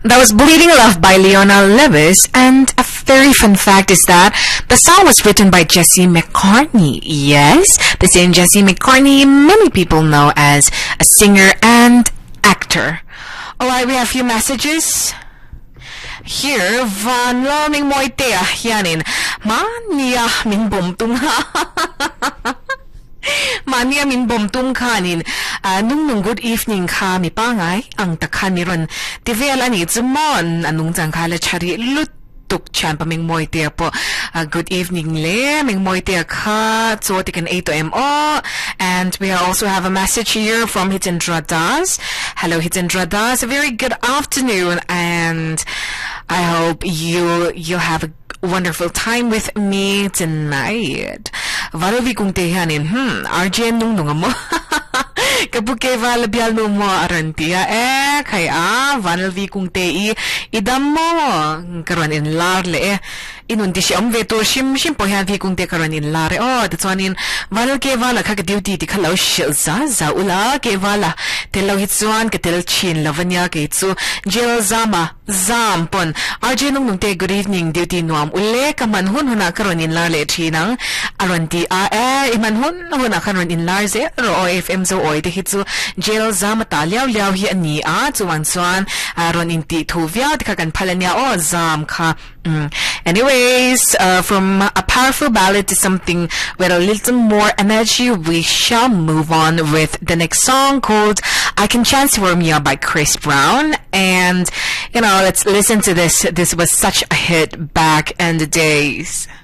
That was Bleeding Love by Leona Lewis, and a very fun fact is that the song was written by Jesse McCartney. Yes, the same Jesse McCartney many people know as a singer and actor. Alright, we have a few messages. Here, van laming moitea yanin. Mania min bomtung ha. Mania min bomtung kanin. Nung good evening ka mi pangay ang takhan mi ron. Tivela ni zumon anung jangkala chari lutuk chan pa ming moitea po. Good evening le ming moitea ka so tikan 8 mo. And we also have a message here from Hitendra Das. Hello Hitendra Das. A very good afternoon, and I hope you'll have a wonderful time with me tonight. Valovi kung tehanin, RJ nung mo. Kabuke val bial no mo arantia kaya vanalvi kung tei idam mo karon in larle inundi si veto shim po han vi kung te karon in lare that's one in vanal ke vala ka duty ti khalo shil za ula ke vala telo hitsuan ke tel chin lavanya ke chu jel zama zam pon RJ nung te good evening duty nuam ule kaman hun huna karon in larle thinang aranti iman hun huna karon in larze ro FM zo oi hitsu jail zam ta liao hi ani chuan chuan ron inti thuvia tikakan phalania zam kha anyways from a powerful ballad to something with a little more energy, we shall move on with the next song called I Can Transform You by Chris Brown. And let's listen to this. This was such a hit back in the days.